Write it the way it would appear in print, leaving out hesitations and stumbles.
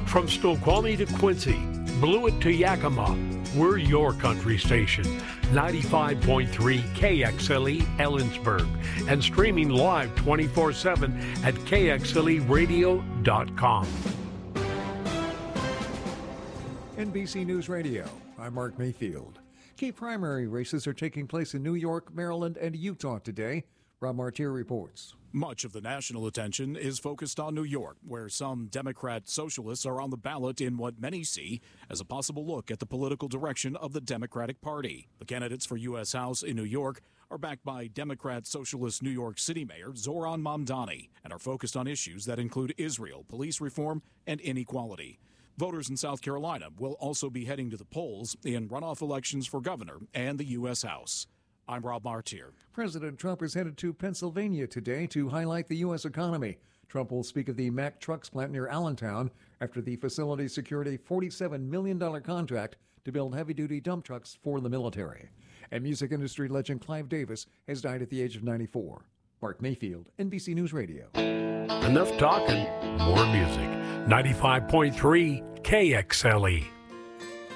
From Snoqualmie to Quincy, Blewett to Yakima, we're your country station. 95.3 KXLE Ellensburg and streaming live 24/7 at kxleradio.com. NBC News Radio, I'm Mark Mayfield. Key primary races are taking place in New York, Maryland, and Utah today. Rob Martier reports. Much of the national attention is focused on New York, where some Democrat socialists are on the ballot in what many see as a possible look at the political direction of the Democratic Party. The candidates for U.S. House in New York are backed by Democrat Socialist New York City Mayor Zohran Mamdani and are focused on issues that include Israel, police reform, and inequality. Voters in South Carolina will also be heading to the polls in runoff elections for governor and the U.S. House. I'm Rob Martier. President Trump is headed to Pennsylvania today to highlight the U.S. economy. Trump will speak of the Mack Trucks plant near Allentown after the facility secured a $47 million contract to build heavy-duty dump trucks for the military. And music industry legend Clive Davis has died at the age of 94. Mark Mayfield, NBC News Radio. Enough talking, more music. 95.3 KXLE.